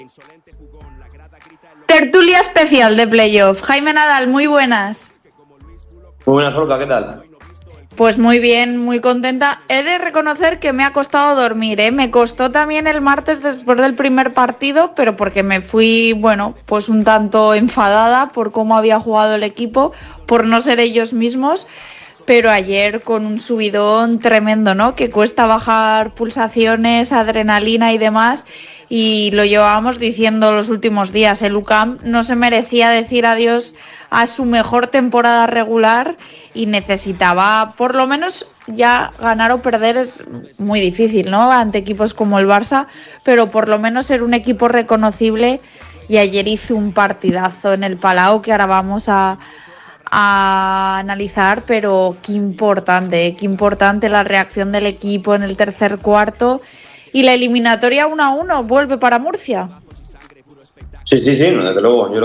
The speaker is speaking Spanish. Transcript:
Tertulia especial de playoff. Jaime Nadal, muy buenas. Muy buenas, Olga, ¿qué tal? Pues muy bien, muy contenta. He de reconocer que me ha costado dormir, ¿eh? Me costó también el martes después del primer partido, pero porque me fui, bueno, pues un tanto enfadada por cómo había jugado el equipo, por no ser ellos mismos. Pero ayer con un subidón tremendo, ¿no? Que cuesta bajar pulsaciones, adrenalina y demás. Y lo llevábamos diciendo los últimos días. El UCAM no se merecía decir adiós a su mejor temporada regular y necesitaba por lo menos ya ganar o perder es muy difícil, ¿no? Ante equipos como el Barça, pero por lo menos ser un equipo reconocible. Y ayer hizo un partidazo en el Palau que ahora vamos a analizar, pero qué importante la reacción del equipo en el tercer cuarto y la eliminatoria 1-1 vuelve para Murcia. Sí, no, desde luego. Yo